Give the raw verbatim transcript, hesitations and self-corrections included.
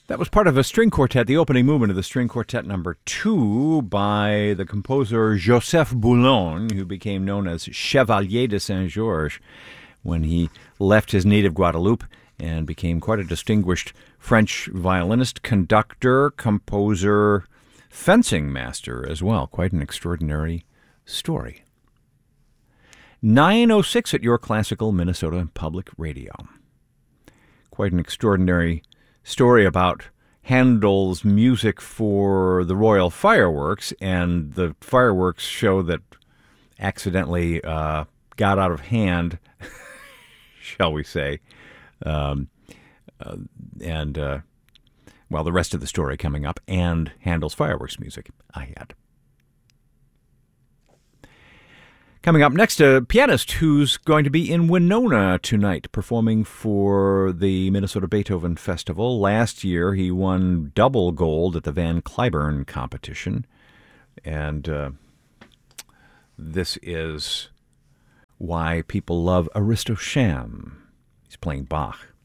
That was part of a string quartet, the opening movement of the string quartet number two by the composer Joseph Boulogne, who became known as Chevalier de Saint-Georges when he left his native Guadeloupe and became quite a distinguished French violinist, conductor, composer, fencing master as well. Quite an extraordinary story. nine oh six at your classical Minnesota Public Radio. Quite an extraordinary story about Handel's music for the Royal Fireworks, and the fireworks show that accidentally uh, got out of hand, shall we say. Um, uh, and, uh, well, the rest of the story coming up, and Handel's fireworks music I had. Coming up next, a pianist who's going to be in Winona tonight performing for the Minnesota Beethoven Festival. Last year, he won double gold at the Van Cliburn competition. And uh, this is why people love Aristo Sham. He's playing Bach.